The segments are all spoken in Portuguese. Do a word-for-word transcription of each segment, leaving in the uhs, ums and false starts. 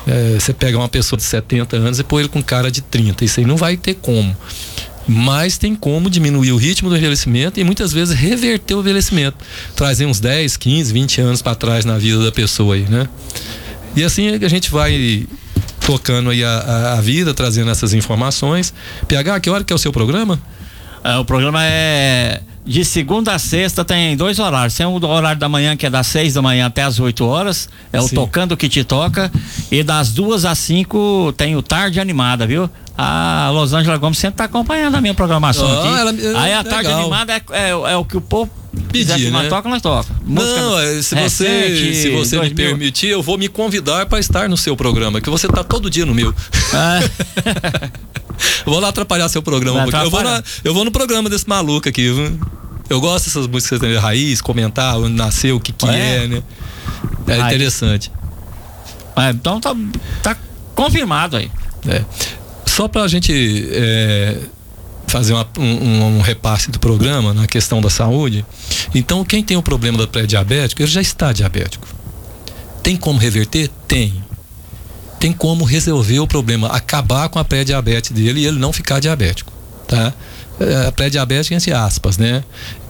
É, você pega uma pessoa de setenta anos e põe ele com cara de trinta, isso aí não vai ter como. Mas tem como diminuir o ritmo do envelhecimento e muitas vezes reverter o envelhecimento, trazer uns dez, quinze, vinte anos para trás na vida da pessoa aí, né? E assim a gente vai tocando aí a, a, a vida, trazendo essas informações. P H, que hora que é o seu programa? É, o programa é de segunda a sexta, tem dois horários. Tem o horário da manhã, que é das seis da manhã até as oito horas, é o Sim. Tocando que te toca, e das duas às cinco tem o Tarde Animada, viu? A Rosângela Gomes sempre tá acompanhando a minha programação oh, aqui. Ela, aí a legal. Tarde Animada é, é, é o que o povo pedir, né? Toca, nós toca. Música, não, se você, sete, se você me permitir, eu vou me convidar para estar no seu programa, que você tá todo dia no meu. Ah. Eu vou lá atrapalhar seu programa, porque eu vou, na, eu vou no programa desse maluco aqui, viu? Eu gosto dessas músicas de raiz, comentar onde nasceu, o que que é, é né? É aí. Interessante. É, então tá, tá confirmado aí. É. Só pra gente é, fazer uma, um, um repasse do programa na questão da saúde. Então, quem tem o problema da pré-diabético, ele já está diabético. Tem como reverter? Tem. Tem como resolver o problema, acabar com a pré-diabetes dele e ele não ficar diabético, tá? A pré-diabetes entre aspas, né?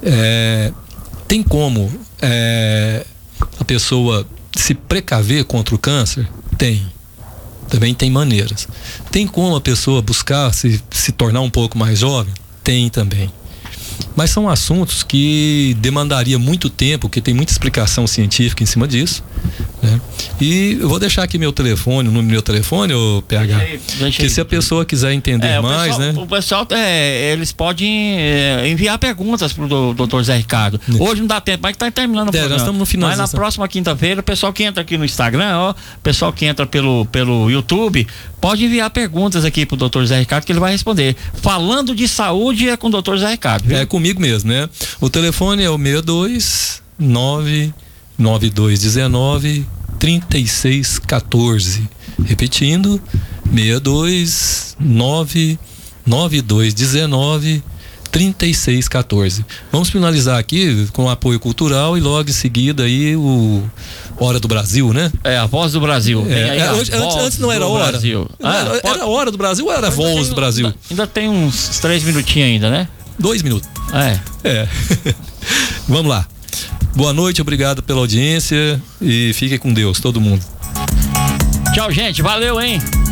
É, tem como é, a pessoa se precaver contra o câncer? Tem. Também tem maneiras. Tem como a pessoa buscar se, se tornar um pouco mais jovem? Tem também. Mas são assuntos que demandaria muito tempo, que tem muita explicação científica em cima disso, né? E eu vou deixar aqui meu telefone, o número do meu telefone, ô P H, deixa aí, deixa que aí. Se a pessoa quiser entender é, mais, pessoal, né? O pessoal, é, eles podem é, enviar perguntas pro doutor Zé Ricardo. Hoje não dá tempo, mas tá terminando o é, programa. Nós estamos no final. Mas na próxima quinta-feira, o pessoal que entra aqui no Instagram, ó, o pessoal que entra pelo, pelo YouTube, pode enviar perguntas aqui pro doutor Zé Ricardo que ele vai responder. Falando de saúde é com o doutor Zé Ricardo, viu? É comigo mesmo, né? O telefone é o seis dois nove nove dois um nove trinta e seis quatorze. Repetindo, seis dois nove nove dois um nove trinta e seis quatorze. Vamos finalizar aqui com o apoio cultural e logo em seguida aí o Hora do Brasil, né? É, a Voz do Brasil. É, é, antes, antes não era Hora. Brasil. Ah, era, pode... era Hora do Brasil ou era Voz do Brasil? Ainda, ainda tem uns três minutinhos ainda, né? Dois minutos. É. É. Vamos lá. Boa noite, obrigado pela audiência e fique com Deus, todo mundo. Tchau, gente. Valeu, hein?